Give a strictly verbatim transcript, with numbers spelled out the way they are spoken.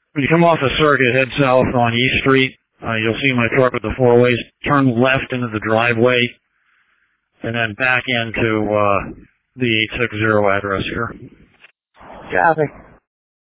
When you come off the circuit, head south on East Street. Uh, you'll see my truck with the four ways. Turn left into the driveway, and then back into uh, the eight six zero address here. Copy.